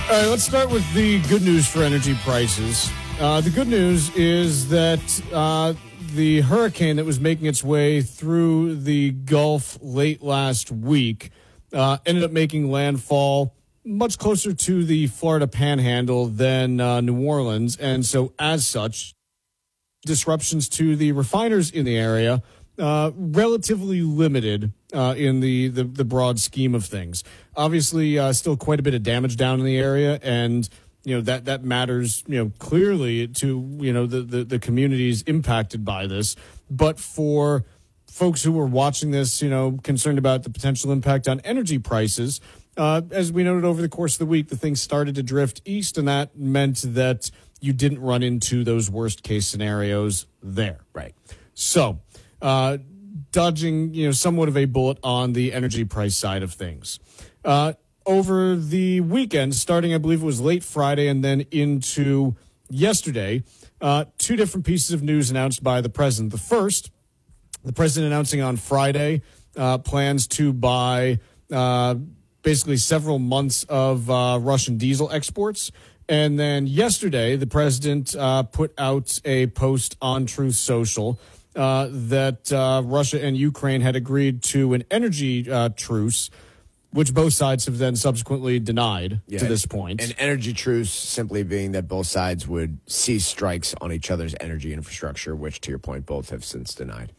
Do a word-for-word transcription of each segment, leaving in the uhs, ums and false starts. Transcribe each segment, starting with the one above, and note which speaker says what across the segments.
Speaker 1: All right, let's start with the good news for energy prices. Uh, the good news is that uh, the hurricane that was making its way through the Gulf late last week uh, ended up making landfall much closer to the Florida Panhandle than uh, New Orleans. And so as such, disruptions to the refiners in the area Uh, relatively limited uh, in the, the, the broad scheme of things. Obviously, uh, still quite a bit of damage down in the area, and you know that that matters you know clearly to you know the, the, the communities impacted by this. But for folks who were watching this, you know, concerned about the potential impact on energy prices, uh, as we noted over the course of the week, the things started to drift east, and that meant that you didn't run into those worst case scenarios there.
Speaker 2: Right.
Speaker 1: So. Uh, dodging, you know, somewhat of a bullet on the energy price side of things. Uh, over the weekend, starting, I believe it was late Friday and then into yesterday, uh, two different pieces of news announced by the president. The first, the president announcing on Friday uh, plans to buy uh, basically several months of uh, Russian diesel exports. And then yesterday, the president uh, put out a post on Truth Social Uh, that uh, Russia and Ukraine had agreed to an energy uh, truce, which both sides have then subsequently denied yeah, to this point.
Speaker 2: An energy truce simply being that both sides would cease strikes on each other's energy infrastructure, which, to your point, both have since denied.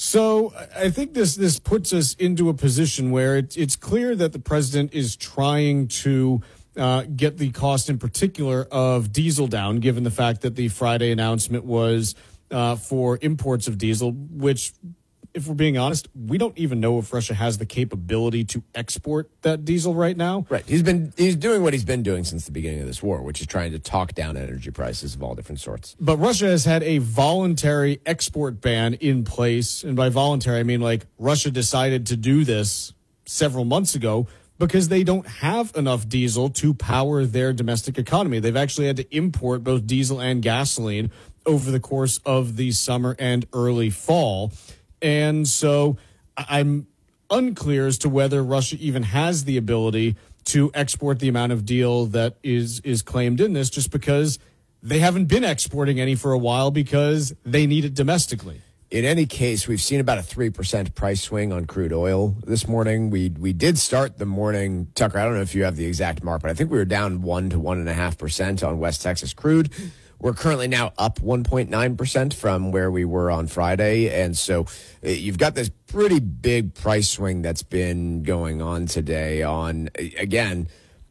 Speaker 1: So I think this this puts us into a position where it, it's clear that the president is trying to uh, get the cost in particular of diesel down, given the fact that the Friday announcement was Uh, for imports of diesel, which, if we're being honest, we don't even know if Russia has the capability to export that diesel right now.
Speaker 2: Right. He's been he's doing what he's been doing since the beginning of this war, which is trying to talk down energy prices of all different sorts.
Speaker 1: But Russia has had a voluntary export ban in place. And by voluntary, I mean like Russia decided to do this several months ago because they don't have enough diesel to power their domestic economy. They've actually had to import both diesel and gasoline over the course of the summer and early fall. And so I'm unclear as to whether Russia even has the ability to export the amount of deal that is, is claimed in this, just because they haven't been exporting any for a while because they need it domestically.
Speaker 2: In any case, we've seen about a three percent price swing on crude oil this morning. We we did start the morning, Tucker, I don't know if you have the exact mark, but I think we were down one to one point five percent on West Texas crude. We're currently now up one point nine percent from where we were on Friday. And so you've got this pretty big price swing that's been going on today on, again,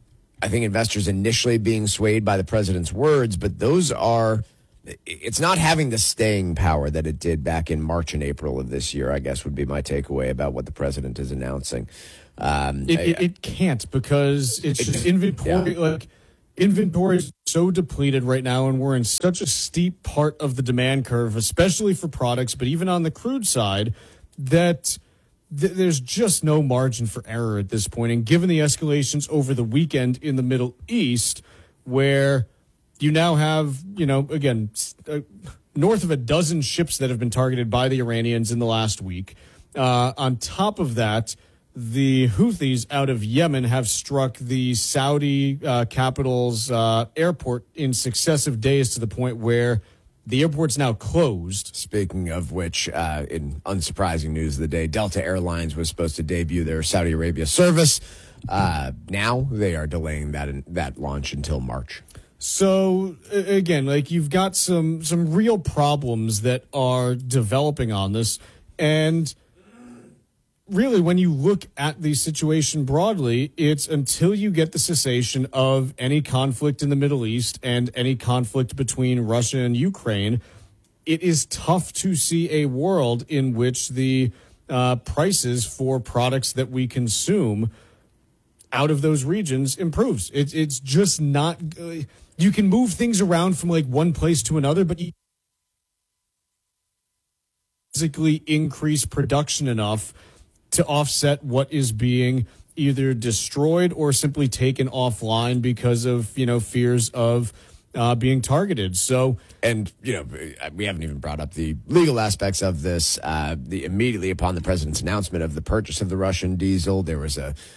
Speaker 2: I think investors initially being swayed by the president's words, but those are, it's not having the staying power that it did back in March and April of this year, I guess would be my takeaway about what the president is announcing. Um,
Speaker 1: it, it, it can't because it's just inventory, yeah. like, Inventory is so depleted right now, and we're in such a steep part of the demand curve, especially for products, but even on the crude side, that th- there's just no margin for error at this point. And given the escalations over the weekend in the Middle East, where you now have, you know, again, uh, north of a dozen ships that have been targeted by the Iranians in the last week. Uh, on top of that, the Houthis out of Yemen have struck the Saudi uh, capital's uh, airport in successive days to the point where the airport's now closed.
Speaker 2: Speaking of which, uh, in unsurprising news of the day, Delta Airlines was supposed to debut their Saudi Arabia service. Uh, now they are delaying that in, that launch until March.
Speaker 1: So again, like you've got some some real problems that are developing on this, and really, when you look at the situation broadly, it's until you get the cessation of any conflict in the Middle East and any conflict between Russia and Ukraine, it is tough to see a world in which the uh, prices for products that we consume out of those regions improves. It's it's just not. Uh, you can move things around from like one place to another, but you physically increase production enough to offset what is being either destroyed or simply taken offline because of, you know, fears of uh, being targeted. So,
Speaker 2: and, you know, we haven't even brought up the legal aspects of this. Uh, the immediately upon the president's announcement of the purchase of the Russian diesel, there was a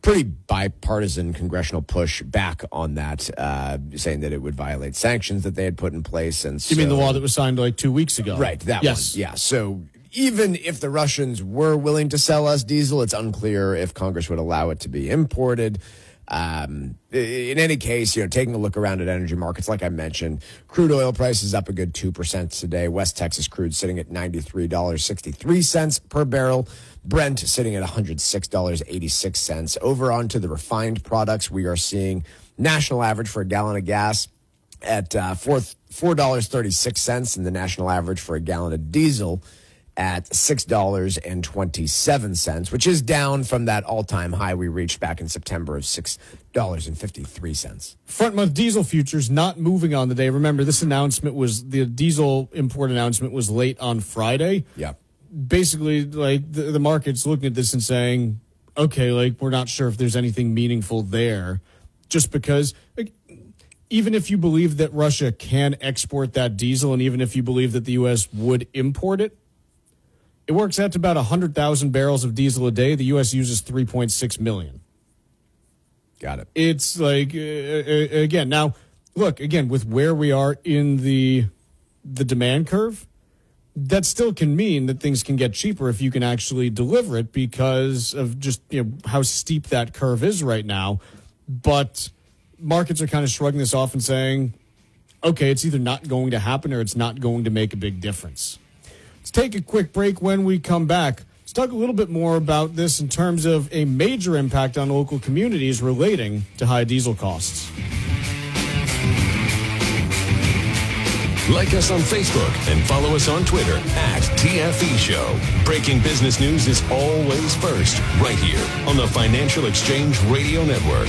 Speaker 2: pretty bipartisan congressional push back on that, uh, saying that it would violate sanctions that they had put in place. And so,
Speaker 1: you mean the law that was signed like two weeks ago?
Speaker 2: Right, that
Speaker 1: yes.
Speaker 2: one. Yeah, so even if the Russians were willing to sell us diesel, it's unclear if Congress would allow it to be imported. Um, in any case, you know, taking a look around at energy markets, like I mentioned, crude oil prices up a good two percent today. West Texas crude sitting at ninety-three dollars and sixty-three cents per barrel. Brent sitting at one hundred six dollars and eighty-six cents. Over onto the refined products, we are seeing national average for a gallon of gas at uh, four dollars and thirty-six cents, and the national average for a gallon of diesel at six dollars and twenty-seven cents, which is down from that all-time high we reached back in September of six dollars and fifty-three cents.
Speaker 1: Front month diesel futures not moving on the day. Remember, this announcement was, the diesel import announcement was late on Friday.
Speaker 2: Yeah.
Speaker 1: Basically, like, the, the market's looking at this and saying, okay, like, we're not sure if there's anything meaningful there, just because, like, even if you believe that Russia can export that diesel, and even if you believe that the U S would import it, it works out to about one hundred thousand barrels of diesel a day. The U S uses three point six million.
Speaker 2: Got it.
Speaker 1: It's like, uh, uh, again, now, look, again, with where we are in the the demand curve, that still can mean that things can get cheaper if you can actually deliver it because of just, you know, how steep that curve is right now. But markets are kind of shrugging this off and saying, okay, it's either not going to happen or it's not going to make a big difference. Let's take a quick break. When we come back, let's talk a little bit more about this in terms of a major impact on local communities relating to high diesel costs.
Speaker 3: Like us on Facebook and follow us on Twitter at T F E Show. Breaking business news is always first, right here on the Financial Exchange Radio Network.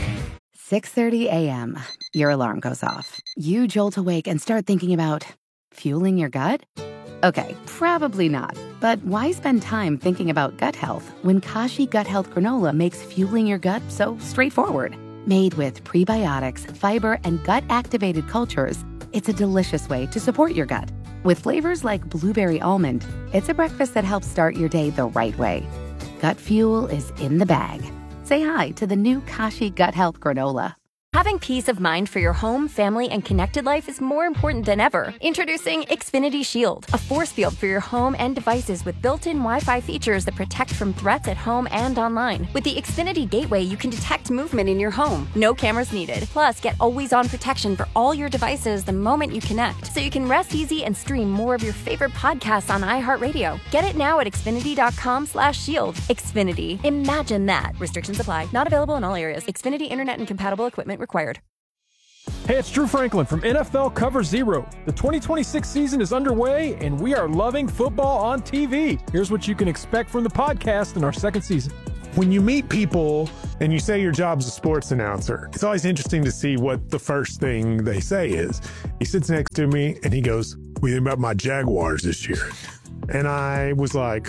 Speaker 4: six thirty a.m. Your alarm goes off. You jolt awake and start thinking about fueling your gut? Okay, probably not. But why spend time thinking about gut health when Kashi Gut Health Granola makes fueling your gut so straightforward? Made with prebiotics, fiber, and gut-activated cultures, it's a delicious way to support your gut. With flavors like blueberry almond, it's a breakfast that helps start your day the right way. Gut fuel is in the bag. Say hi to the new Kashi Gut Health Granola.
Speaker 5: Having peace of mind for your home, family, and connected life is more important than ever. Introducing Xfinity Shield, a force field for your home and devices with built-in Wi-Fi features that protect from threats at home and online. With the Xfinity Gateway, you can detect movement in your home. No cameras needed. Plus, get always-on protection for all your devices the moment you connect, so you can rest easy and stream more of your favorite podcasts on iHeartRadio. Get it now at Xfinity.com slash shield. Xfinity. Imagine that. Restrictions apply. Not available in all areas. Xfinity Internet and compatible equipment required.
Speaker 6: Hey, it's Drew Franklin from N F L Cover Zero. The twenty twenty-six season is underway, and we are loving football on T V. Here's what you can expect from the podcast in our second season.
Speaker 7: When you meet people and you say your job's a sports announcer, it's always interesting to see what the first thing they say is. He sits next to me and he goes, "What do you think about my Jaguars this year?" And I was like,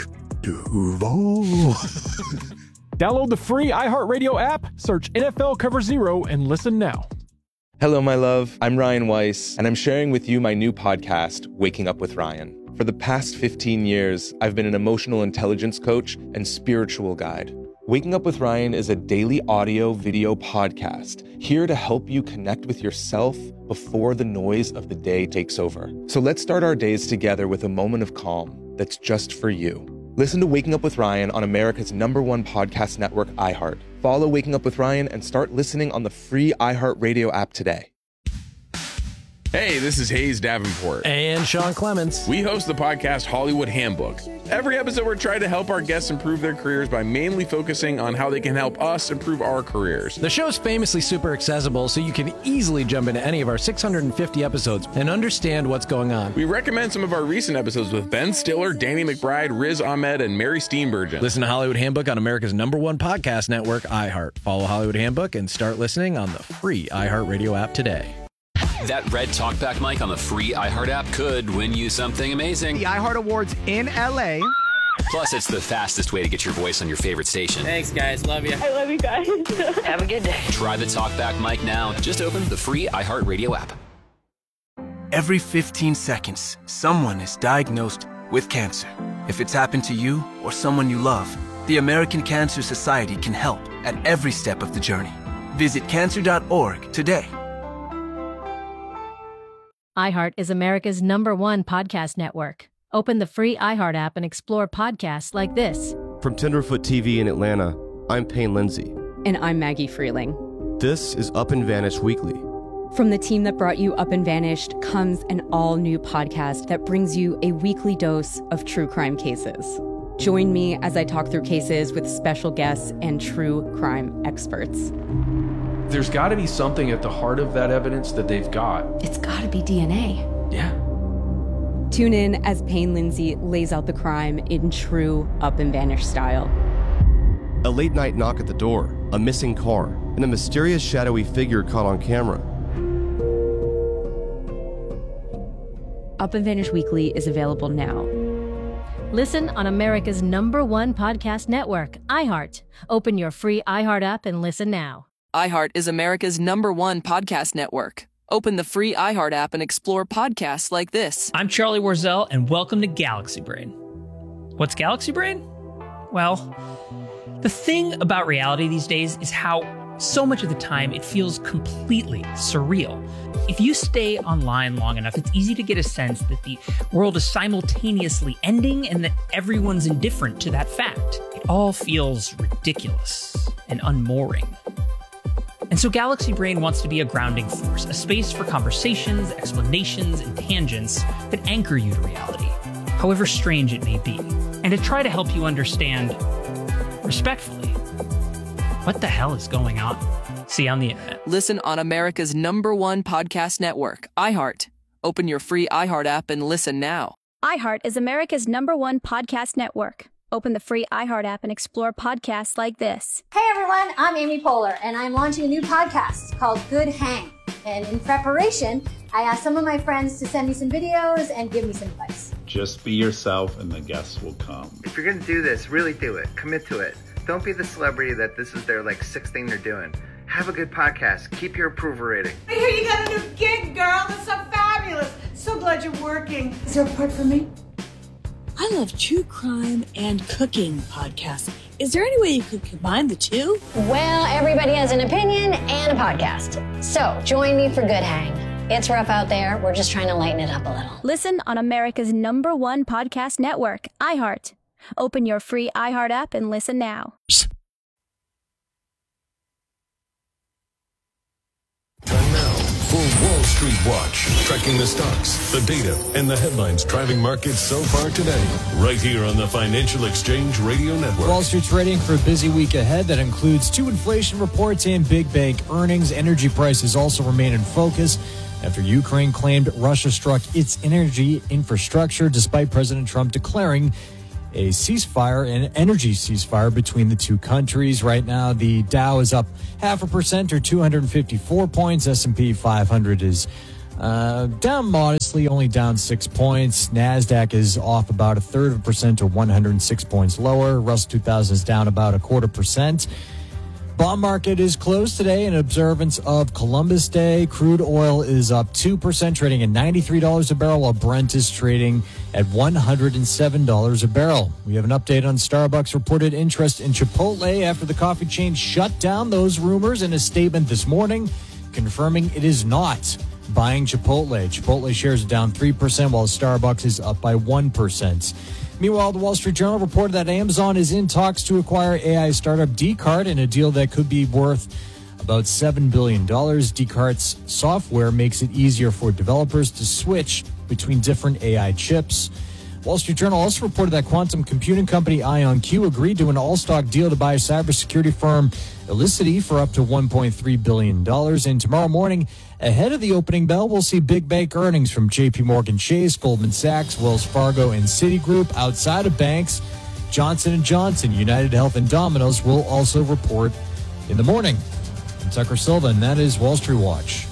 Speaker 7: Duval.
Speaker 6: Download the free iHeartRadio app, search N F L Cover Zero, and listen now.
Speaker 8: Hello, my love. I'm Ryan Weiss, and I'm sharing with you my new podcast, Waking Up with Ryan. For the past fifteen years, I've been an emotional intelligence coach and spiritual guide. Waking Up with Ryan is a daily audio video podcast here to help you connect with yourself before the noise of the day takes over. So let's start our days together with a moment of calm that's just for you. Listen to Waking Up with Ryan on America's number one podcast network, iHeart. Follow Waking Up with Ryan and start listening on the free iHeartRadio app today.
Speaker 9: Hey, this is Hayes Davenport.
Speaker 6: And Sean Clements.
Speaker 9: We host the podcast Hollywood Handbook. Every episode, we're trying to help our guests improve their careers by mainly focusing on how they can help us improve our careers.
Speaker 10: The show's famously super accessible, so you can easily jump into any of our six hundred fifty episodes and understand what's going on.
Speaker 9: We recommend some of our recent episodes with Ben Stiller, Danny McBride, Riz Ahmed, and Mary Steenburgen.
Speaker 10: Listen to Hollywood Handbook on America's number one podcast network, iHeart. Follow Hollywood Handbook and start listening on the free iHeartRadio app today.
Speaker 11: That red talkback mic on the free iHeart app could win you something amazing.
Speaker 12: The iHeart Awards in L A.
Speaker 11: Plus, it's the fastest way to get your voice on your favorite station.
Speaker 13: Thanks, guys. Love you.
Speaker 14: I love you guys.
Speaker 13: Have a good day.
Speaker 11: Try the talkback mic now. Just open the free iHeart Radio app.
Speaker 15: Every fifteen seconds, someone is diagnosed with cancer. If it's happened to you or someone you love, The American Cancer Society can help at every step of the journey. Visit cancer dot org today.
Speaker 14: iHeart is America's number one podcast network. Open the free iHeart app and explore podcasts like this.
Speaker 16: From Tenderfoot T V in Atlanta, I'm Payne Lindsay.
Speaker 17: And I'm Maggie Freeling.
Speaker 16: This is Up and Vanished Weekly.
Speaker 17: From the team that brought you Up and Vanished comes an all-new podcast that brings you a weekly dose of true crime cases. Join me as I talk through cases with special guests and true crime experts.
Speaker 18: There's got to be something at the heart of that evidence that they've got.
Speaker 17: It's got to be D N A.
Speaker 18: Yeah.
Speaker 17: Tune in as Payne Lindsay lays out the crime in true Up and Vanished style.
Speaker 16: A late night knock at the door, a missing car, and a mysterious shadowy figure caught on camera.
Speaker 17: Up and Vanished Weekly is available now.
Speaker 14: Listen on America's number one podcast network, iHeart. Open your free iHeart app and listen now.
Speaker 19: iHeart is America's number one podcast network. Open the free iHeart app and explore podcasts like this.
Speaker 20: I'm Charlie Warzel, and welcome to Galaxy Brain. What's Galaxy Brain? Well, the thing about reality these days is how so much of the time it feels completely surreal. If you stay online long enough, it's easy to get a sense that the world is simultaneously ending and that everyone's indifferent to that fact. It all feels ridiculous and unmooring. And so Galaxy Brain wants to be a grounding force, a space for conversations, explanations, and tangents that anchor you to reality, however strange it may be, and to try to help you understand, respectfully, what the hell is going on? See you on the internet.
Speaker 19: Listen on America's number one podcast network, iHeart. Open your free iHeart app and listen now.
Speaker 21: iHeart is America's number one podcast network. Open the free iHeart app and explore podcasts like this.
Speaker 22: Hey everyone, I'm Amy Poehler, and I'm launching a new podcast called Good Hang. And in preparation, I asked some of my friends to send me some videos and give me some advice.
Speaker 23: Just be yourself and the guests will come.
Speaker 24: If you're gonna do this, really do it. Commit to it. Don't be the celebrity that this is their like sixth thing they're doing. Have a good podcast. Keep your approval rating.
Speaker 25: I hear you got a new gig, girl. That's so fabulous. So glad you're working. Is there a part for me?
Speaker 26: I love true crime and cooking podcasts. Is there any way you could combine the two?
Speaker 22: Well, everybody has an opinion and a podcast. So join me for Good Hang. It's rough out there. We're just trying to lighten it up a little.
Speaker 21: Listen on America's number one podcast network, iHeart. Open your free iHeart app and listen now.
Speaker 3: Time now for Wall Street Watch, tracking the stocks, the data, and the headlines driving markets so far today, right here on the Financial Exchange Radio Network.
Speaker 1: Wall Street's readying for a busy week ahead that includes two inflation reports and big bank earnings. Energy prices also remain in focus after Ukraine claimed Russia struck its energy infrastructure, despite President Trump declaring a ceasefire, an energy ceasefire between the two countries. Right now, the Dow is up half a percent or two hundred fifty-four points. S and P five hundred is uh, down modestly, only down six points. NASDAQ is off about a third of a percent or one hundred six points lower. Russell two thousand is down about a quarter percent. Bond market is closed today in observance of Columbus Day. Crude oil is up two percent, trading at ninety-three dollars a barrel, while Brent is trading at one hundred seven dollars a barrel. We have an update on Starbucks' reported interest in Chipotle after the coffee chain shut down those rumors in a statement this morning, confirming it is not buying Chipotle. Chipotle shares are down three percent, while Starbucks is up by one percent. Meanwhile, the Wall Street Journal reported that Amazon is in talks to acquire A I startup Descartes in a deal that could be worth about seven billion dollars. Descartes' software makes it easier for developers to switch between different A I chips. Wall Street Journal also reported that quantum computing company IonQ agreed to an all-stock deal to buy cybersecurity firm Elicity for up to one point three billion dollars. And tomorrow morning, ahead of the opening bell, we'll see big bank earnings from J P Morgan Chase, Goldman Sachs, Wells Fargo, and Citigroup. Outside of banks, Johnson and Johnson, United Health, and Domino's will also report in the morning. I'm Tucker Silva, and that is Wall Street Watch.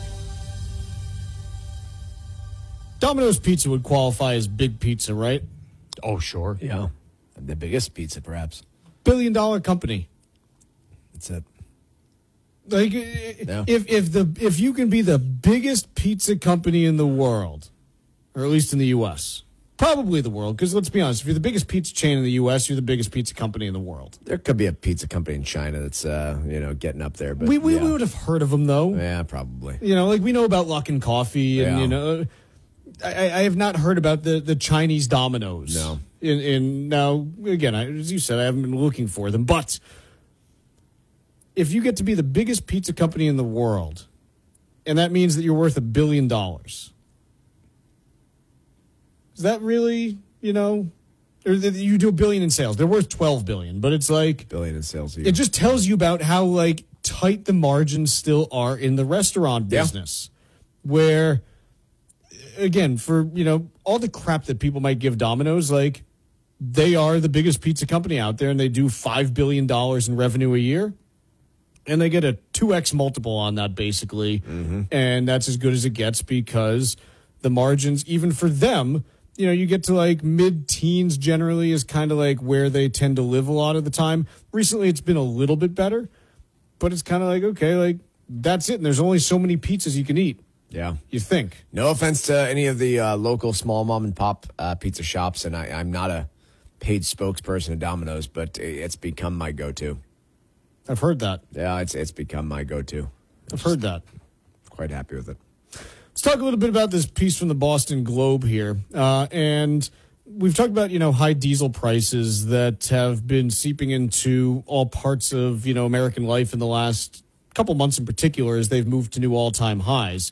Speaker 1: Domino's Pizza would qualify as big pizza, right?
Speaker 2: Oh, sure. Yeah. The biggest pizza, perhaps.
Speaker 1: Billion dollar company.
Speaker 2: That's it.
Speaker 1: Like, yeah. if if the if you can be the biggest pizza company in the world, or at least in the U S, Probably the world, because let's be honest, if you're the biggest pizza chain in the U S, you're the biggest pizza company in the world.
Speaker 2: There could be a pizza company in China that's, uh, you know, getting up there. But
Speaker 1: we we,
Speaker 2: yeah.
Speaker 1: we would have heard of them, though.
Speaker 2: Yeah, probably.
Speaker 1: You know, like we know about Luckin Coffee, and,
Speaker 2: Yeah.
Speaker 1: you know, I, I have not heard about the, the Chinese Domino's.
Speaker 2: No.
Speaker 1: In, in Now, again, I, as you said, I haven't been looking for them, but if you get to be the biggest pizza company in the world, and that means that you're worth a billion dollars, is that really, you know, or that you do a billion in sales? They're worth twelve billion, but it's like
Speaker 2: billion in sales. Yeah.
Speaker 1: It just tells you about how like tight the margins still are in the restaurant
Speaker 2: Yeah.
Speaker 1: business, where again, for you know all the crap that people might give Domino's, like they are the biggest pizza company out there, and they do five billion dollars in revenue a year. And they get a two X multiple on that, basically.
Speaker 2: Mm-hmm.
Speaker 1: And that's as good as it gets because the margins, even for them, you know, you get to like mid-teens generally is kind of like where they tend to live a lot of the time. Recently, it's been a little bit better, but it's kind of like, okay, like that's it. And there's only so many pizzas you can eat.
Speaker 2: Yeah.
Speaker 1: You think.
Speaker 2: No offense to any of the uh, local small mom and pop uh, pizza shops, and I, I'm not a paid spokesperson of Domino's, but it's become my go-to.
Speaker 1: I've heard that.
Speaker 2: Yeah, it's it's become my go-to.
Speaker 1: I've heard that.
Speaker 2: Quite happy with it.
Speaker 1: Let's talk a little bit about this piece from the Boston Globe here. Uh, and we've talked about, you know, high diesel prices that have been seeping into all parts of, you know, American life in the last couple months in particular as they've moved to new all-time highs.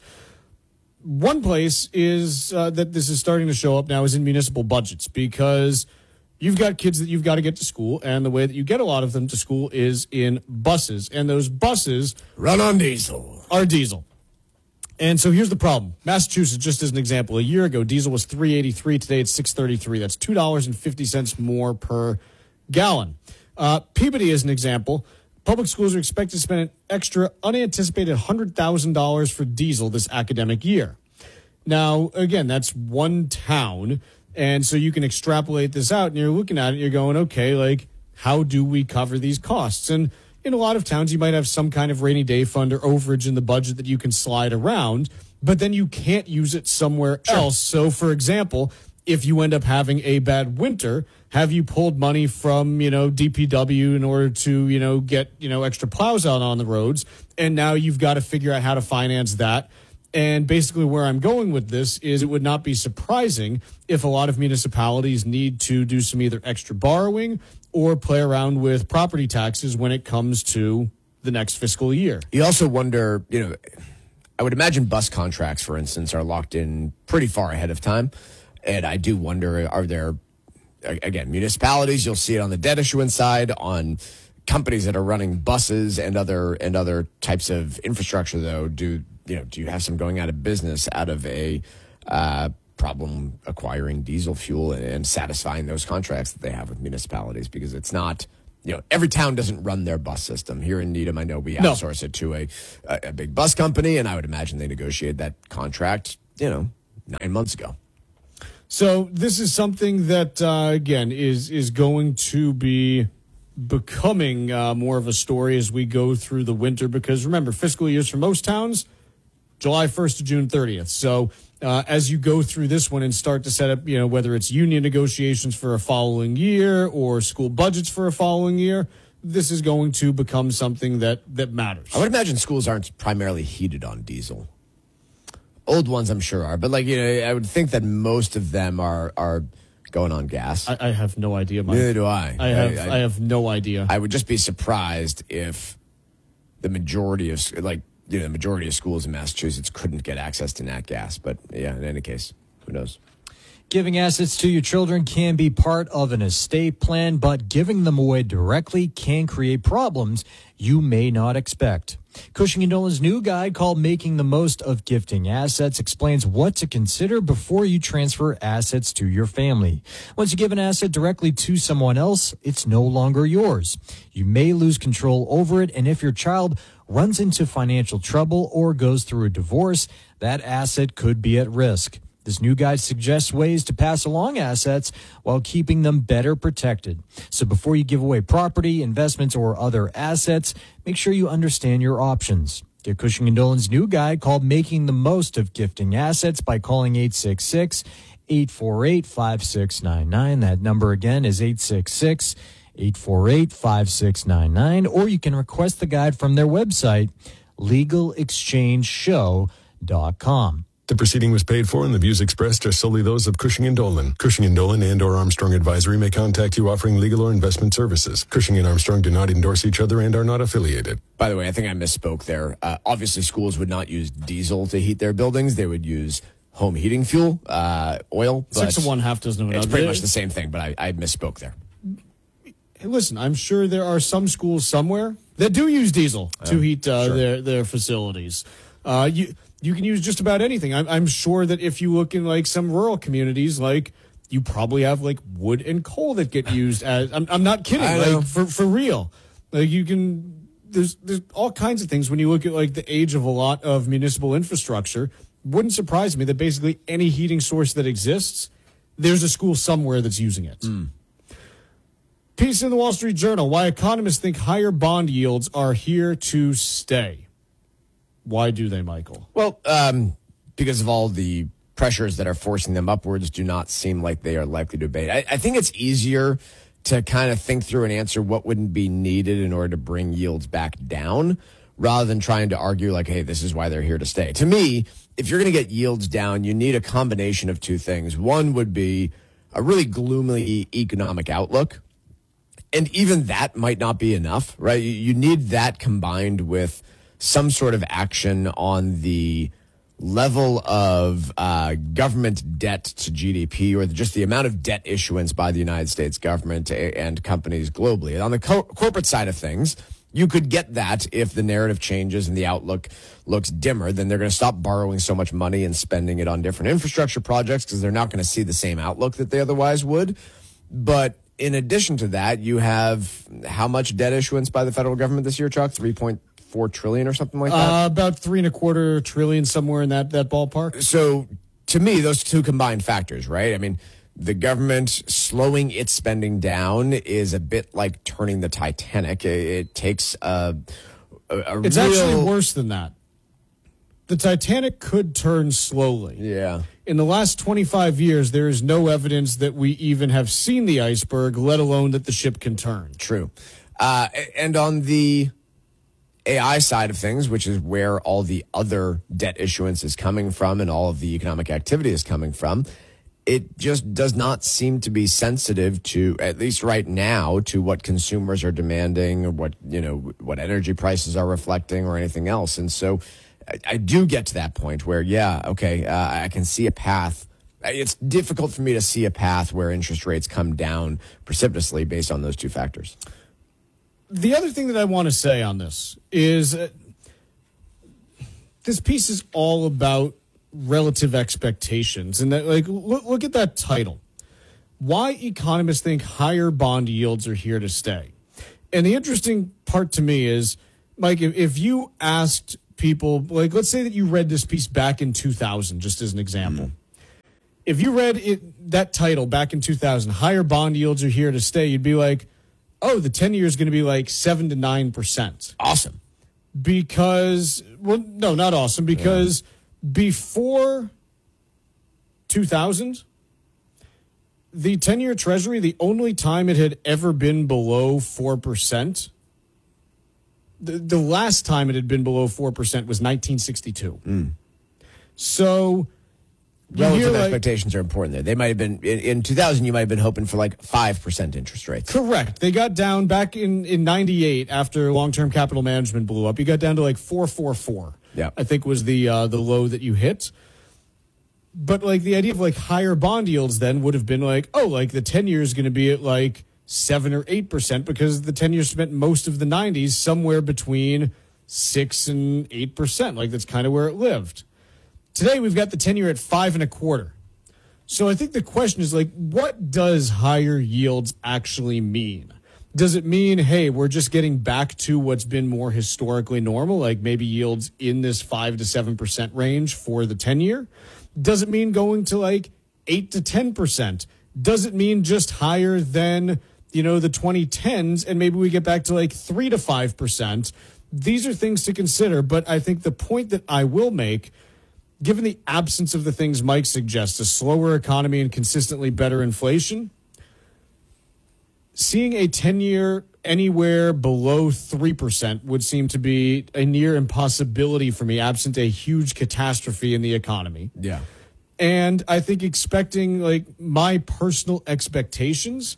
Speaker 1: One place is uh, that this is starting to show up now is in municipal budgets because you've got kids that you've got to get to school, and the way that you get a lot of them to school is in buses. And those buses
Speaker 2: run on diesel.
Speaker 1: Are diesel. And so here's the problem. Massachusetts, just as an example, a year ago, diesel was three eighty-three. Today it's six thirty-three. That's two dollars and fifty cents more per gallon. Uh, Peabody, as an example, public schools are expected to spend an extra unanticipated one hundred thousand dollars for diesel this academic year. Now, again, that's one town. And so you can extrapolate this out, and you're looking at it, and you're going, okay, like, how do we cover these costs? And in a lot of towns, you might have some kind of rainy day fund or overage in the budget that you can slide around, but then you can't use it somewhere else. So, for example, if you end up having a bad winter, have you pulled money from, you know, D P W in order to, you know, get, you know, extra plows out on the roads? And now you've got to figure out how to finance that. And basically where I'm going with this is it would not be surprising if a lot of municipalities need to do some either extra borrowing or play around with property taxes when it comes to the next fiscal year.
Speaker 2: You also wonder, you know, I would imagine bus contracts, for instance, are locked in pretty far ahead of time. And I do wonder, are there, again, municipalities, you'll see it on the debt issuance side, on companies that are running buses and other and other types of infrastructure, though, do you know, do you have some going out of business out of a uh, problem acquiring diesel fuel and, and satisfying those contracts that they have with municipalities? Because it's not, you know, every town doesn't run their bus system. Here in Needham, I know we
Speaker 1: No.
Speaker 2: outsource it to a, a, a big bus company, and I would imagine they negotiated that contract, you know, nine months ago.
Speaker 1: So this is something that, uh, again, is is going to be becoming uh, more of a story as we go through the winter. Because remember, fiscal years for most towns, July first to June thirtieth. So uh, as you go through this one and start to set up, you know, whether it's union negotiations for a following year or school budgets for a following year, this is going to become something that, that matters.
Speaker 2: I would imagine schools aren't primarily heated on diesel. Old ones, I'm sure, are. But, like, you know, I would think that most of them are are going on gas.
Speaker 1: I, I have no idea, Mike.
Speaker 2: Neither do I.
Speaker 1: I have
Speaker 2: I,
Speaker 1: I, have no idea.
Speaker 2: I would just be surprised if the majority of, like, you know, the majority of schools in Massachusetts couldn't get access to nat gas. But, yeah, in any case, who knows?
Speaker 4: Giving assets to your children can be part of an estate plan, but giving them away directly can create problems you may not expect. Cushing and Dolan's new guide called Making the Most of Gifting Assets explains what to consider before you transfer assets to your family. Once you give an asset directly to someone else, it's no longer yours. You may lose control over it, and if your child runs into financial trouble or goes through a divorce, that asset could be at risk. This new guide suggests ways to pass along assets while keeping them better protected. So before you give away property, investments, or other assets, make sure you understand your options. Get Cushing and Dolan's new guide called Making the Most of Gifting Assets by calling eight six six, eight four eight, five six nine nine. That number again is eight six six, eight four eight, five six nine nine. Or you can request the guide from their website, legal exchange show dot com.
Speaker 3: The proceeding was paid for and the views expressed are solely those of Cushing and Dolan. Cushing and Dolan and or Armstrong Advisory may contact you offering legal or investment services. Cushing and Armstrong do not endorse each other and are not affiliated.
Speaker 2: By the way, I think I misspoke there. Uh, obviously, schools would not use diesel to heat their buildings. They would use home heating fuel, uh, oil.
Speaker 1: Six of one, half dozen of another.
Speaker 2: It's pretty much the same thing, but I, I misspoke there.
Speaker 1: Hey, listen, I'm sure there are some schools somewhere that do use diesel to
Speaker 2: Oh,
Speaker 1: heat uh,
Speaker 2: sure.
Speaker 1: their, their facilities. Uh, you you can use just about anything. I'm, I'm sure that if you look in like some rural communities, like you probably have like wood and coal that get used as. I'm, I'm not kidding.
Speaker 2: I know.
Speaker 1: Like for for real. Like you can. There's there's all kinds of things when you look at like the age of a lot of municipal infrastructure. Wouldn't surprise me that basically any heating source that exists, there's a school somewhere that's using it.
Speaker 2: Mm.
Speaker 1: Piece in the Wall Street Journal, why economists think higher bond yields are here to stay. Why do they, Michael?
Speaker 2: Well, um, because of all the pressures that are forcing them upwards do not seem like they are likely to abate. I, I think it's easier to kind of think through and answer what wouldn't be needed in order to bring yields back down rather than trying to argue like, hey, this is why they're here to stay. To me, if you're going to get yields down, you need a combination of two things. One would be a really gloomy economic outlook. And even that might not be enough, right? You, you need that combined with some sort of action on the level of uh, government debt to G D P or just the amount of debt issuance by the United States government and companies globally. And on the co- corporate side of things, you could get that if the narrative changes and the outlook looks dimmer, then they're going to stop borrowing so much money and spending it on different infrastructure projects because they're not going to see the same outlook that they otherwise would. But in addition to that, you have how much debt issuance by the federal government this year, Chuck? three point four trillion or something like that?
Speaker 1: Uh, about three and a quarter trillion, somewhere in that, that ballpark.
Speaker 2: So to me, those two combined factors, right? I mean, the government slowing its spending down is a bit like turning the Titanic. It, it takes a, a, a
Speaker 1: It's
Speaker 2: real...
Speaker 1: actually worse than that. The Titanic could turn slowly.
Speaker 2: Yeah.
Speaker 1: In the last twenty-five years, there is no evidence that we even have seen the iceberg, let alone that the ship can turn.
Speaker 2: True. Uh, and on the A I side of things, which is where all the other debt issuance is coming from and all of the economic activity is coming from, it just does not seem to be sensitive to, at least right now, to what consumers are demanding or what, you know, what energy prices are reflecting or anything else. And so I, I do get to that point where, yeah, okay, uh, I can see a path. It's difficult for me to see a path where interest rates come down precipitously based on those two factors.
Speaker 1: The other thing that I want to say on this is uh, this piece is all about relative expectations. And that, like, look, look at that title. Why economists think higher bond yields are here to stay. And the interesting part to me is, Mike, if, if you asked people, like, let's say that you read this piece back in two thousand, just as an example. Mm. If you read it, that title back in two thousand, higher bond yields are here to stay, you'd be like, oh, the ten-year is going to be like seven to nine percent.
Speaker 2: Awesome.
Speaker 1: Because, well, no, not awesome, because yeah. before two thousand, the ten-year Treasury, the only time it had ever been below four percent, the, the last time it had been below four percent was nineteen sixty-two.
Speaker 2: Mm.
Speaker 1: So...
Speaker 2: Relative
Speaker 1: like,
Speaker 2: expectations are important there. They might have been, in, in two thousand, you might have been hoping for like five percent interest rates.
Speaker 1: Correct. They got down back in, in ninety-eight after long-term capital management blew up. You got down to like four point four four.
Speaker 2: Yeah.
Speaker 1: I think was the uh, the low that you hit. But like the idea of like higher bond yields then would have been like, oh, like the ten-year is going to be at like seven or eight percent because the ten-year spent most of the nineties somewhere between six and eight percent. Like that's kind of where it lived. Today, we've got the ten-year at five and a quarter. So I think the question is, like, what does higher yields actually mean? Does it mean, hey, we're just getting back to what's been more historically normal, like maybe yields in this five to seven percent range for the ten-year? Does it mean going to, like, eight to ten percent? Does it mean just higher than, you know, the twenty tens, and maybe we get back to, like, three to five percent? These are things to consider, but I think the point that I will make given the absence of the things Mike suggests, a slower economy and consistently better inflation, seeing a ten-year anywhere below three percent would seem to be a near impossibility for me, absent a huge catastrophe in the economy.
Speaker 2: Yeah.
Speaker 1: And I think expecting, like, my personal expectations,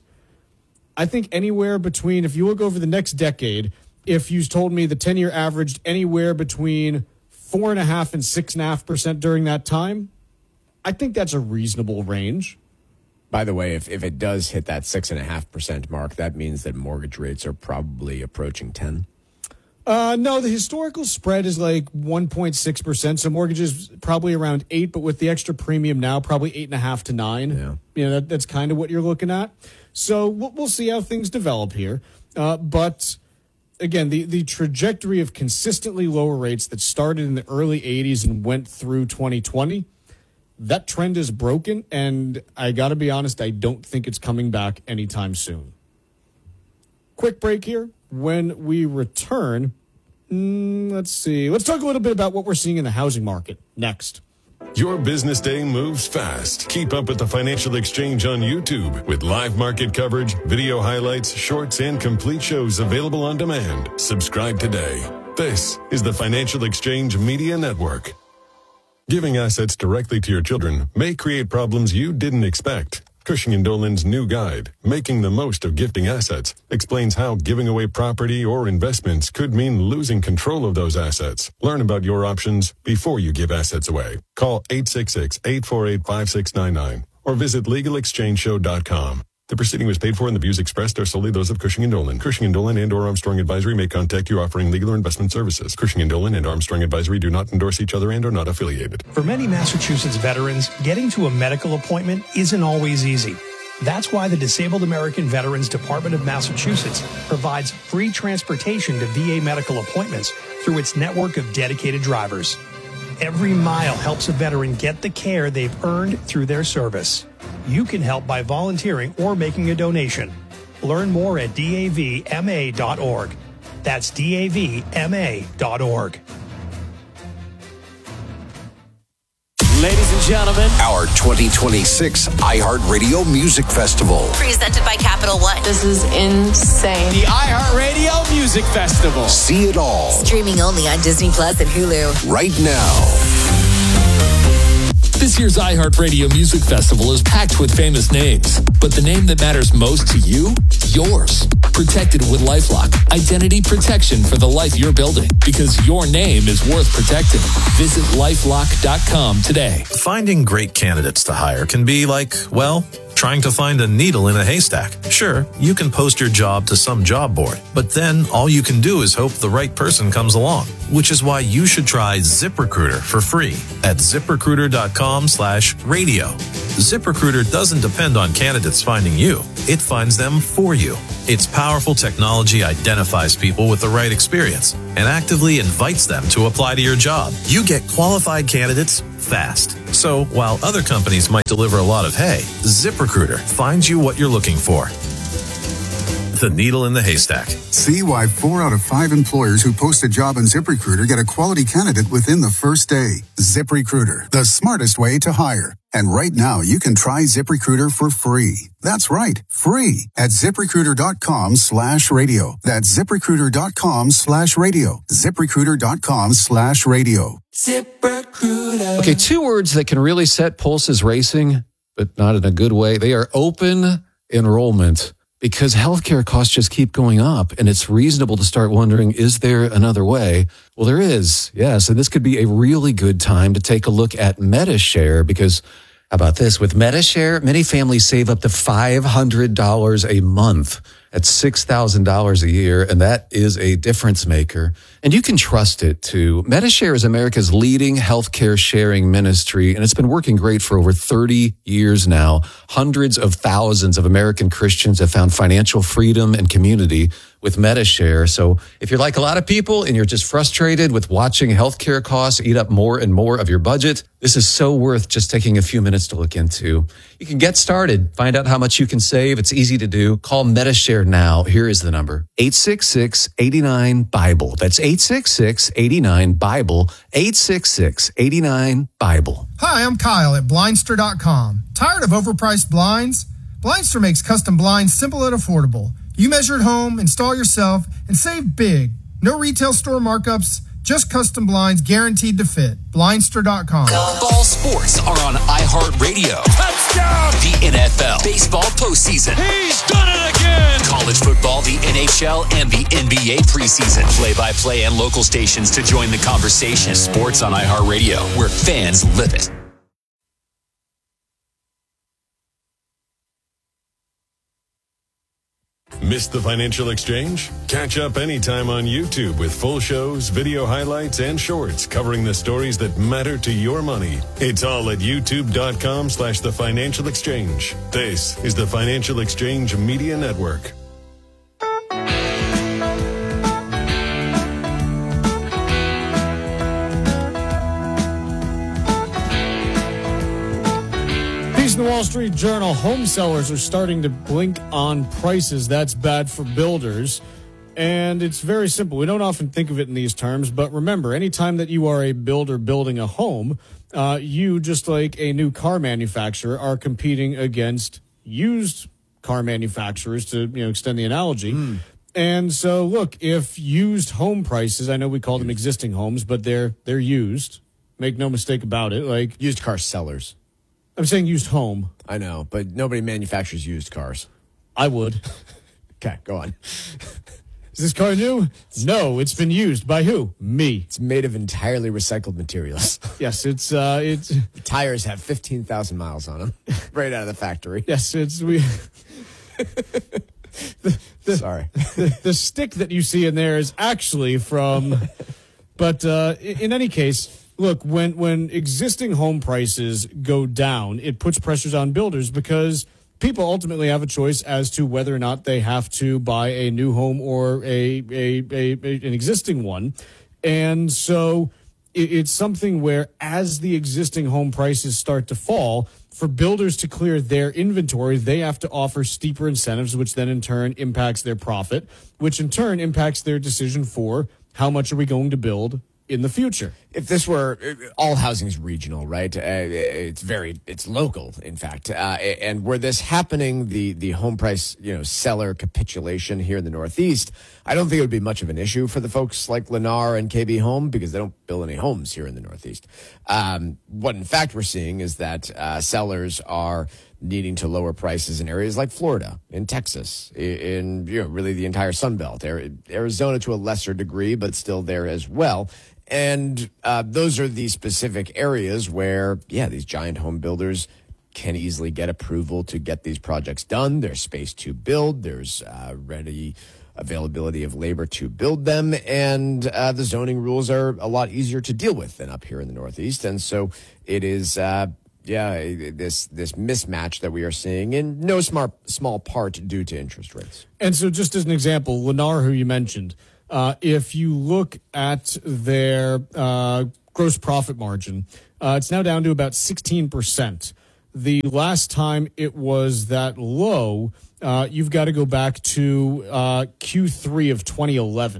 Speaker 1: I think anywhere between, if you look over the next decade, if you told me the ten-year averaged anywhere between four and a half and six and a half percent during that time, I think that's a reasonable range.
Speaker 2: By the way, if, if it does hit that six and a half percent mark, that means that mortgage rates are probably approaching ten.
Speaker 1: Uh, no, the historical spread is like one point six percent. So mortgages probably around eight, but with the extra premium now, probably eight and a half to nine.
Speaker 2: Yeah.
Speaker 1: You know, that, that's kind of what you're looking at. So we'll, we'll see how things develop here. Uh, but again, the, the trajectory of consistently lower rates that started in the early eighties and went through twenty twenty, that trend is broken. And I got to be honest, I don't think it's coming back anytime soon. Quick break here. When we return, mm, let's see. Let's talk a little bit about what we're seeing in the housing market next.
Speaker 3: Your business day moves fast. Keep up with the Financial Exchange on YouTube with live market coverage, video highlights, shorts, and complete shows available on demand. Subscribe today. This is the Financial Exchange Media Network. Giving assets directly to your children may create problems you didn't expect. Cushing and Dolan's new guide, Making the Most of Gifting Assets, explains how giving away property or investments could mean losing control of those assets. Learn about your options before you give assets away. Call eight six six, eight four eight, five six nine nine or visit legal exchange show dot com. The proceeding was paid for and the views expressed are solely those of Cushing and Dolan. Cushing and Dolan and or Armstrong Advisory may contact you offering legal or investment services. Cushing and Dolan and Armstrong Advisory do not endorse each other and are not affiliated.
Speaker 5: For many Massachusetts veterans, getting to a medical appointment isn't always easy. That's why the Disabled American Veterans Department of Massachusetts provides free transportation to V A medical appointments through its network of dedicated drivers. Every mile helps a veteran get the care they've earned through their service. You can help by volunteering or making a donation. Learn more at D A V M A dot org. That's D A V M A dot org.
Speaker 6: Ladies and gentlemen,
Speaker 7: our twenty twenty-six iHeartRadio Music Festival.
Speaker 8: Presented by Capital One.
Speaker 6: This is insane. The iHeartRadio Music Festival.
Speaker 7: See it all.
Speaker 8: Streaming only on Disney Plus and Hulu.
Speaker 7: Right now.
Speaker 9: This year's iHeartRadio Music Festival is packed with famous names, but the name that matters most to you, yours. Protected with LifeLock, identity protection for the life you're building, because your name is worth protecting. Visit lifelock dot com today.
Speaker 10: Finding great candidates to hire can be like, well, trying to find a needle in a haystack. Sure, you can post your job to some job board, but then all you can do is hope the right person comes along, which is why you should try ZipRecruiter for free at ziprecruiter dot com slash radio. ZipRecruiter doesn't depend on candidates finding you. It finds them for you. Its powerful technology identifies people with the right experience and actively invites them to apply to your job. You get qualified candidates fast. So while other companies might deliver a lot of hay, ZipRecruiter finds you what you're looking for. The needle in the haystack.
Speaker 27: See why four out of five employers who post a job on ZipRecruiter get a quality candidate within the first day. ZipRecruiter, the smartest way to hire. And right now, you can try ZipRecruiter for free. That's right, free at ziprecruiter dot com slash radio. That's ziprecruiter dot com slash radio. ziprecruiter dot com slash radio.
Speaker 28: ZipRecruiter. Okay, two words that can really set pulses racing, but not in a good way. They are open enrollment. Because healthcare costs just keep going up, and it's reasonable to start wondering, is there another way? Well, there is, yes, and this could be a really good time to take a look at MediShare, because how about this? With MediShare, many families save up to five hundred dollars a month. That's six thousand dollars a year, and that is a difference maker. And you can trust it, too. MediShare is America's leading healthcare sharing ministry, and it's been working great for over thirty years now. Hundreds of thousands of American Christians have found financial freedom and community with MediShare. So if you're like a lot of people and you're just frustrated with watching healthcare costs eat up more and more of your budget, this is so worth just taking a few minutes to look into. You can get started, find out how much you can save. It's easy to do. Call MediShare now. Here is the number, eight six six, eight nine, Bible. That's eight eight six six, eight nine, Bible, eight six six, eight nine, Bible.
Speaker 11: Hi, I'm Kyle at Blindster dot com. Tired of overpriced blinds? Blindster makes custom blinds simple and affordable. You measure at home, install yourself, and save big. No retail store markups, just custom blinds guaranteed to fit. Blindster dot com.
Speaker 7: Fall sports are on iHeartRadio. Touchdown! The N F L, baseball postseason. He's done it again! College football, the N H L, and the N B A preseason. Play-by-play and local stations to join the conversation. Sports on iHeartRadio, where fans live it.
Speaker 3: Missed the Financial Exchange? Catch up anytime on YouTube with full shows, video highlights, and shorts covering the stories that matter to your money. It's all at youtube.com slash the Financial Exchange. This is the Financial Exchange Media Network.
Speaker 1: In the Wall Street Journal, home sellers are starting to blink on prices. That's bad for builders. And it's very simple. We don't often think of it in these terms, but remember, anytime that you are a builder building a home, uh, you, just like a new car manufacturer, are competing against used car manufacturers, to you know extend the analogy. Mm. And so, look, if used home prices, I know we call them existing homes, but they're they're used. Make no mistake about it. Like
Speaker 2: used car sellers.
Speaker 1: I'm saying used home.
Speaker 2: I know, but nobody manufactures used cars.
Speaker 1: I would.
Speaker 2: Okay, go on.
Speaker 1: Is this car new? No, it's been used. By who? Me.
Speaker 2: It's made of entirely recycled materials.
Speaker 1: Yes, it's uh, it's.
Speaker 2: The tires have fifteen thousand miles on them, right out of the factory.
Speaker 1: Yes, it's we. the, the,
Speaker 2: Sorry.
Speaker 1: The, the stick that you see in there is actually from, but uh, in any case. Look, when, when existing home prices go down, it puts pressures on builders because people ultimately have a choice as to whether or not they have to buy a new home or a, a, a, a an existing one. And so it, it's something where as the existing home prices start to fall, for builders to clear their inventory, they have to offer steeper incentives, which then in turn impacts their profit, which in turn impacts their decision for how much are we going to build in the future.
Speaker 2: If this were all housing is regional, right? Uh, it's very, it's local, in fact. Uh, and were this happening, the the home price, you know, seller capitulation here in the Northeast, I don't think it would be much of an issue for the folks like Lennar and K B Home because they don't build any homes here in the Northeast. Um, what in fact we're seeing is that uh, sellers are needing to lower prices in areas like Florida, in Texas, in you know really the entire Sun Belt, Arizona to a lesser degree, but still there as well. And uh, those are the specific areas where, yeah, these giant home builders can easily get approval to get these projects done. There's space to build. There's uh, ready availability of labor to build them. And uh, the zoning rules are a lot easier to deal with than up here in the Northeast. And so it is, uh, yeah, this this mismatch that we are seeing in no smart, small part due to interest rates.
Speaker 1: And so just as an example, Lennar, who you mentioned, Uh, if you look at their uh, gross profit margin, uh, it's now down to about sixteen percent. The last time it was that low, uh, you've got to go back to uh, Q three of twenty eleven.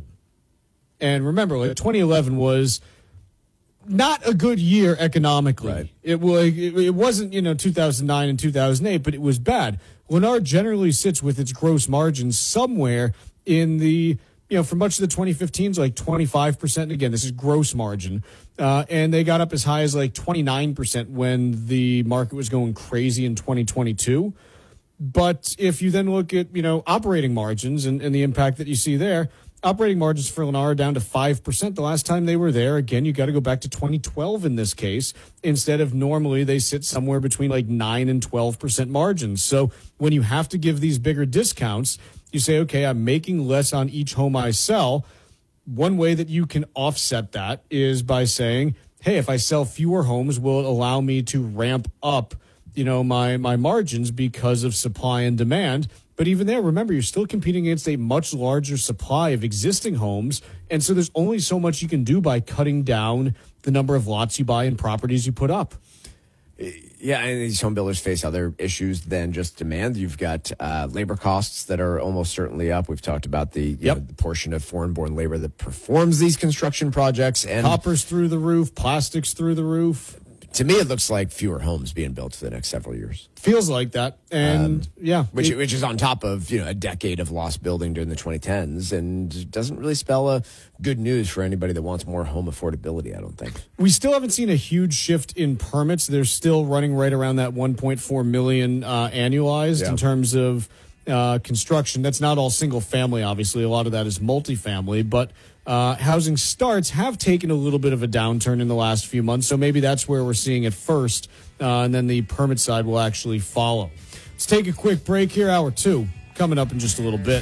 Speaker 1: And remember, like, twenty eleven was not a good year economically. Right. It, was, it, it wasn't, you know, two thousand nine and two thousand eight, but it was bad. Lennar generally sits with its gross margins somewhere in the... You know, for much of the twenty fifteens, like twenty-five percent. Again, this is gross margin. Uh, and they got up as high as like twenty-nine percent when the market was going crazy in twenty twenty-two. But if you then look at, you know, operating margins and, and the impact that you see there, operating margins for Lennar are down to five percent. The last time they were there, again, you got to go back to twenty twelve in this case. Instead of normally they sit somewhere between like nine and twelve percent margins. So when you have to give these bigger discounts, you say, okay, I'm making less on each home I sell. One way that you can offset that is by saying, hey, if I sell fewer homes, will it allow me to ramp up, you know, my, my margins because of supply and demand? But even there, remember, you're still competing against a much larger supply of existing homes. And so there's only so much you can do by cutting down the number of lots you buy and properties you put up.
Speaker 2: Yeah, and these home builders face other issues than just demand. You've got uh, labor costs that are almost certainly up. We've talked about the, you
Speaker 1: yep.
Speaker 2: know, the portion of foreign-born labor that performs these construction projects. And
Speaker 1: Copper's through the roof, plastics through the roof.
Speaker 2: To me, it looks like fewer homes being built for the next several years.
Speaker 1: Feels like that. And, um, yeah.
Speaker 2: Which
Speaker 1: it,
Speaker 2: which is on top of, you know, a decade of lost building during the twenty tens and doesn't really spell a good news for anybody that wants more home affordability, I don't think.
Speaker 1: We still haven't seen a huge shift in permits. They're still running right around that one point four million uh, annualized yeah. in terms of uh, construction. That's not all single family, obviously. A lot of that is multifamily, but Uh, housing starts have taken a little bit of a downturn in the last few months, so maybe that's where we're seeing it first, uh, and then the permit side will actually follow. Let's take a quick break here, hour two, coming up in just a little bit.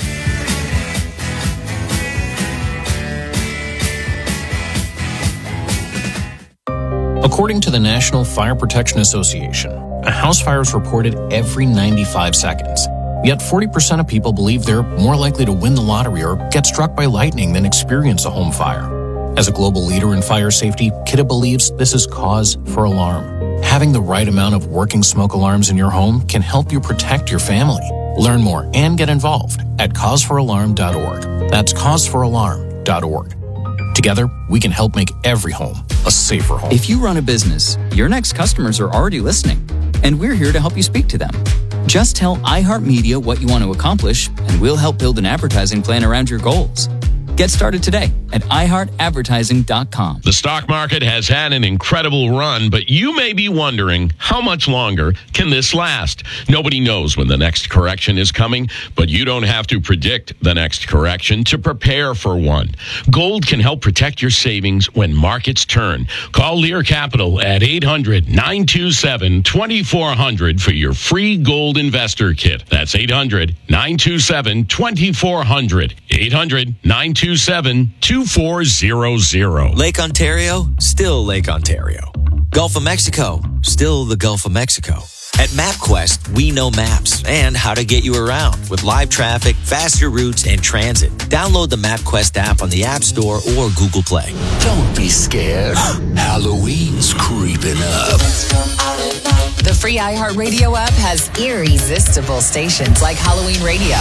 Speaker 12: According to the National Fire Protection Association, a house fire is reported every ninety-five seconds. Yet forty percent of people believe they're more likely to win the lottery or get struck by lightning than experience a home fire. As a global leader in fire safety, Kidde believes this is cause for alarm. Having the right amount of working smoke alarms in your home can help you protect your family. Learn more and get involved at cause for alarm dot org. That's cause for alarm dot org. Together, we can help make every home a safer home.
Speaker 13: If you run a business, your next customers are already listening, and we're here to help you speak to them. Just tell iHeartMedia what you want to accomplish, and we'll help build an advertising plan around your goals. Get started today at i heart advertising dot com.
Speaker 14: The stock market has had an incredible run, but you may be wondering, how much longer can this last? Nobody knows when the next correction is coming, but you don't have to predict the next correction to prepare for one. Gold can help protect your savings when markets turn. Call Lear Capital at eight hundred, nine two seven, two four zero zero for your free gold investor kit. That's eight hundred, nine two seven, two four zero zero. eight hundred, nine two seven, two four zero zero.
Speaker 15: Lake Ontario, still Lake Ontario. Gulf of Mexico, still the Gulf of Mexico. At MapQuest, we know maps and how to get you around with live traffic, faster routes, and transit. Download the MapQuest app on the App Store or Google Play.
Speaker 7: Don't be scared. Halloween's creeping up.
Speaker 8: The free iHeartRadio app has irresistible stations like Halloween Radio.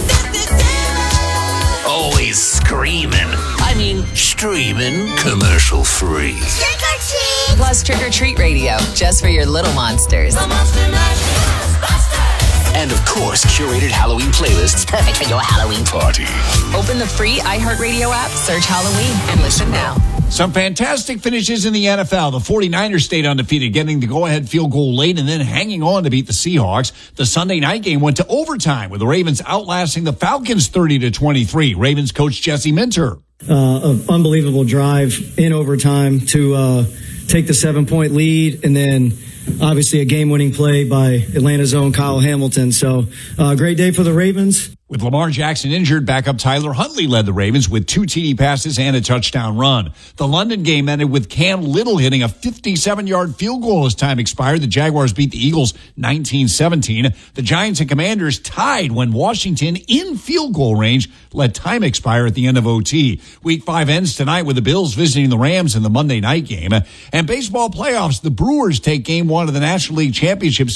Speaker 7: Always screaming. I mean, streaming commercial free.
Speaker 8: Trick or treat! Plus Trick or Treat Radio, just for your little monsters.
Speaker 7: And of course, curated Halloween playlists perfect for your Halloween party.
Speaker 8: Open the free iHeartRadio app, search Halloween, and listen now.
Speaker 16: Some fantastic finishes in the N F L. The 49ers stayed undefeated, getting the go-ahead field goal late and then hanging on to beat the Seahawks. The Sunday night game went to overtime with the Ravens outlasting the Falcons thirty to twenty-three. Ravens coach Jesse Minter.
Speaker 17: Uh, an unbelievable drive in overtime to uh, take the seven-point lead, and then obviously a game-winning play by Atlanta's own Kyle Hamilton. So uh, great day for the Ravens.
Speaker 16: With Lamar Jackson injured, backup Tyler Huntley led the Ravens with two T D passes and a touchdown run. The London game ended with Cam Little hitting a fifty-seven-yard field goal as time expired. The Jaguars beat the Eagles nineteen seventeen. The Giants and Commanders tied when Washington, in field goal range, let time expire at the end of O T. Week five ends tonight with the Bills visiting the Rams in the Monday night game. And baseball playoffs, the Brewers take game one of the National League Championship